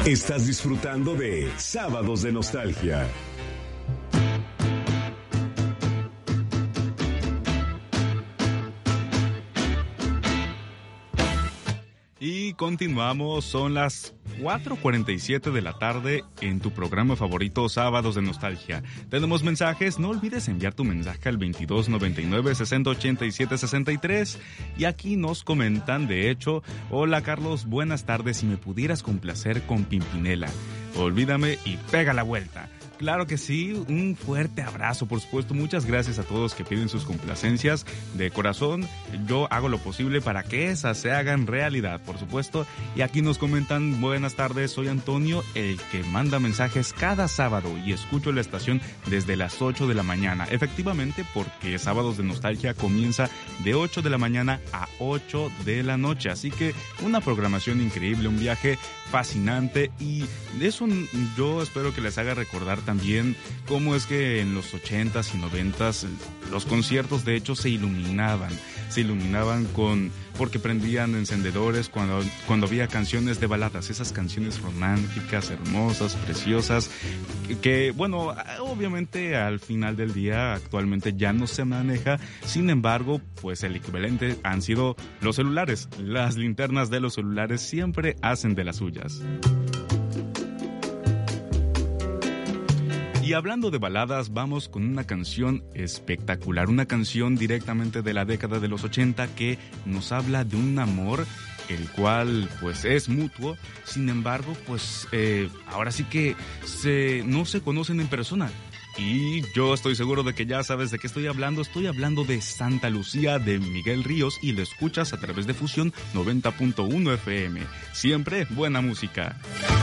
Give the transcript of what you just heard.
Estás disfrutando de Sábados de Nostalgia. Y continuamos, son las 4:47 de la tarde en tu programa favorito Sábados de Nostalgia. Tenemos mensajes, no olvides enviar tu mensaje al 2299-6087-63 y aquí nos comentan, de hecho, hola Carlos, buenas tardes, si me pudieras complacer con Pimpinela, olvídame y pega la vuelta. Claro que sí, un fuerte abrazo, por supuesto. Muchas gracias a todos que piden sus complacencias. De corazón, yo hago lo posible para que esas se hagan realidad, por supuesto. Y aquí nos comentan, buenas tardes, soy Antonio, el que manda mensajes cada sábado y escucho la estación desde las 8 de la mañana. Efectivamente, porque Sábados de Nostalgia comienza de 8 de la mañana a 8 de la noche. Así que una programación increíble, un viaje fascinante, y eso yo espero que les haga recordar también cómo es que en los 80s y 90s los conciertos de hecho se iluminaban porque prendían encendedores cuando había canciones de baladas, esas canciones románticas, hermosas, preciosas, que bueno, obviamente al final del día actualmente ya no se maneja. Sin embargo, pues el equivalente han sido los celulares. Las linternas de los celulares siempre hacen de las suyas. Y hablando de baladas, vamos con una canción espectacular, una canción directamente de la década de los 80 que nos habla de un amor el cual pues es mutuo. Sin embargo, pues ahora sí que no se conocen en persona. Y yo estoy seguro de que ya sabes de qué estoy hablando. Estoy hablando de Santa Lucía de Miguel Ríos y lo escuchas a través de Fusión 90.1 FM. Siempre buena música.